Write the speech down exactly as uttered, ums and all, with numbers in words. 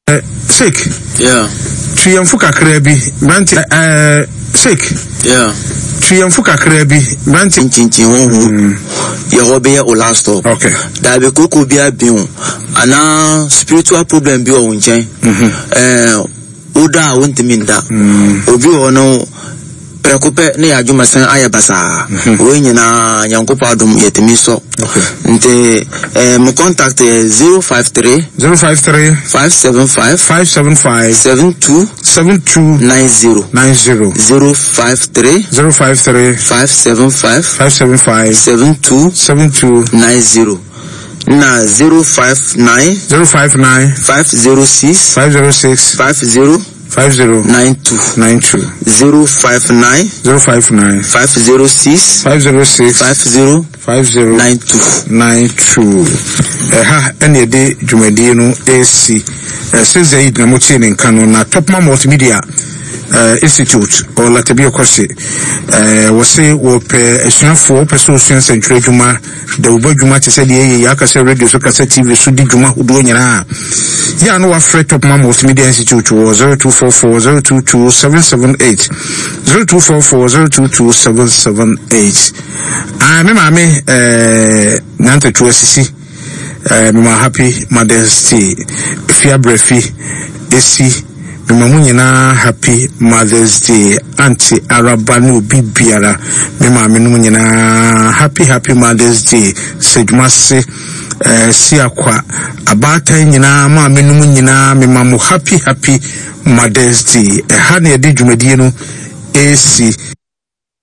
sick. Yeah. Triumfu kakra bi branti eh sick. Yeah. Triumfu kakra bi branti chinchin won ye hobe ye o last stop. Okay. Da be koko bia bi ho ana spiritual problem bi o nchen. Mhm. Eh oda won't mean that. Obi o no prekope ne adwuma san ayabasa. O nyina nyankopɔ adom yetimi so. Nte eh my contact is zero five three zero five three five seven five five seven five seven two seven two nine zero nine zero zero five three zero five three five seven five five seven five seven two seven two nine zero na zero five nine zero five nine five zero six five zero six five zero five zero nine two nine two zero five nine zero five nine five zero six five zero six five zero five zero nine two nine two. Eh ha ene de dwumadi no AC eh Sezai na motie ne nka no na Topman Multimedia uh, Institute or Latebio Kosi uh was say wo pe asuafo person osuan central dwuma da wo badwuma te se de ye ya kase radio so kase T V so di dwuma hodo nyina ya no wa free Topman Multimedia Institute wo zero two four four zero two two seven seven eight zero two four four zero two two seven seven eight. Ah me mama eh nante tu asisi eh me happy Mother's Day fia brefi esi Mama nyina happy Mother's Day Auntie Araba no bibiara me mama no nyina happy happy Mother's Day sejuma se eh si akwa abata nyina mama no nyina me mama happy happy Mother's Day eh ha na ye di dwumadie no esi